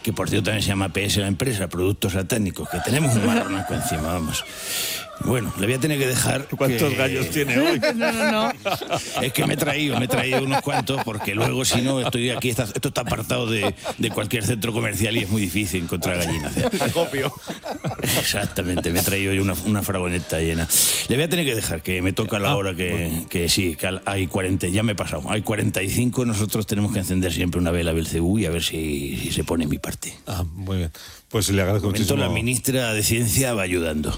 que por cierto también se llama PS la empresa, Productos Satánicos, que tenemos un marronaco encima, vamos. Bueno, le voy a tener que dejar... ¿Cuántos gallos tiene hoy? No. Es que me he traído unos cuantos, porque luego si no estoy aquí, esto está apartado de cualquier centro comercial y es muy difícil encontrar gallinas. Acopio. Exactamente, me he traído yo una fragoneta llena. Le voy a tener que dejar, que me toca la hora que sí, que hay 40, ya me he pasado, hay 45, nosotros tenemos que encender siempre una vela Belcebú y a ver si se pone mi parte. Ah, muy bien. Pues le agradezco muchísimo. La ministra de Ciencia va ayudando.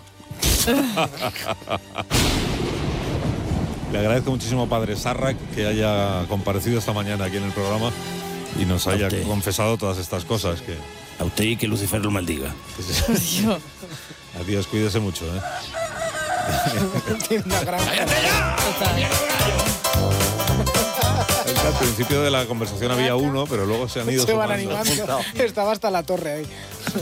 Le agradezco muchísimo, padre Sarra, que haya comparecido esta mañana aquí en el programa y nos haya confesado todas estas cosas. A usted y que Lucifer lo maldiga. Adiós, cuídese mucho, ¿eh? ¡Cállate ya! Al principio de la conversación había uno, pero luego se han ido animando. Estaba hasta la torre ahí.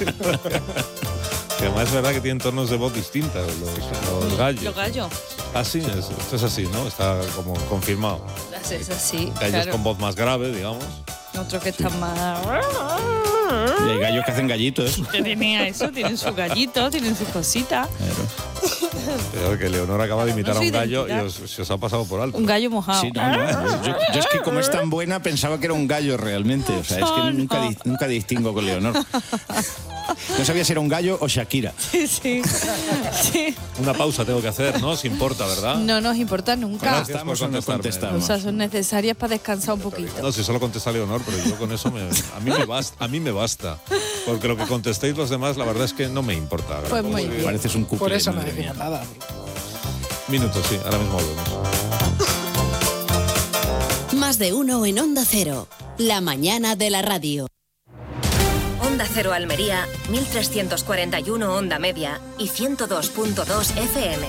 Que además es verdad que tienen tonos de voz distintas los gallos. Los gallos. Ah, sí, esto es así, ¿no? Está como confirmado. Es así, gallos claro. con voz más grave, digamos. Otros que están más... Y hay gallos que hacen gallitos. Que tenía eso, tienen sus gallitos, tienen sus cositas. Pero que Leonor acaba de imitar a un gallo y se os ha pasado por alto. Un gallo mojado. Sí, no. Yo es que como es tan buena pensaba que era un gallo realmente. O sea, es que nunca distingo con Leonor. No sabía si era un gallo o Shakira. Sí. Una pausa tengo que hacer, ¿no? Si importa, ¿verdad? No nos importa nunca. Gracias por contestarme. O sea, son necesarias para descansar un poquito. No, si solo contesta Leonor, pero yo con eso a mí me basta. Porque lo que contestéis los demás, la verdad es que no me importa. Pues muy bien. Pareces un cuplé. Por eso no decimos nada. Minutos, sí, ahora mismo volvemos. Más de uno en Onda Cero. La mañana de la radio. Onda Cero Almería, 1341 onda media y 102.2 FM.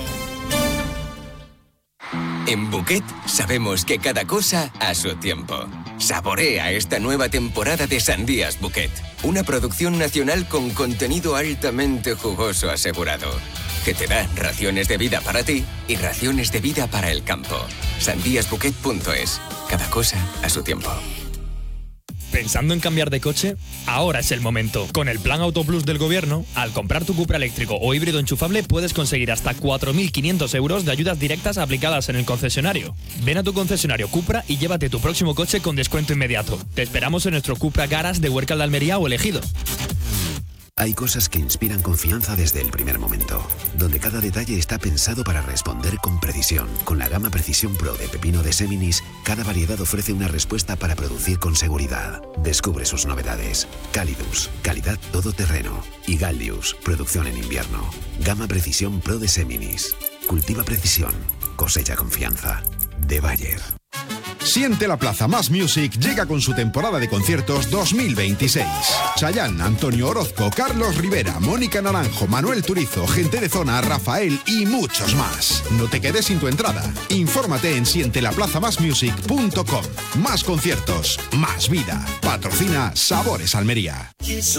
En Bouquet sabemos que cada cosa a su tiempo. Saborea esta nueva temporada de Sandías Bouquet, una producción nacional con contenido altamente jugoso asegurado, que te da raciones de vida para ti y raciones de vida para el campo. Sandíasbouquet.es. Cada cosa a su tiempo. ¿Pensando en cambiar de coche? Ahora es el momento. Con el Plan Auto Plus del Gobierno, al comprar tu Cupra eléctrico o híbrido enchufable puedes conseguir hasta 4.500 euros de ayudas directas aplicadas en el concesionario. Ven a tu concesionario Cupra y llévate tu próximo coche con descuento inmediato. Te esperamos en nuestro Cupra Garage de Huércal de Almería o Ejido. Hay cosas que inspiran confianza desde el primer momento, donde cada detalle está pensado para responder con precisión. Con la gama Precisión Pro de pepino de Seminis, cada variedad ofrece una respuesta para producir con seguridad. Descubre sus novedades. Calidus, calidad todoterreno. Y Gallius, producción en invierno. Gama Precisión Pro de Seminis. Cultiva precisión, cosecha confianza. De Bayer. Siente la Plaza Más Music llega con su temporada de conciertos 2026. Chayanne, Antonio Orozco, Carlos Rivera, Mónica Naranjo, Manuel Turizo, Gente de Zona, Rafael y muchos más. No te quedes sin tu entrada. Infórmate en sientelaplazamasmusic.com. Más conciertos, más vida. Patrocina Sabores Almería.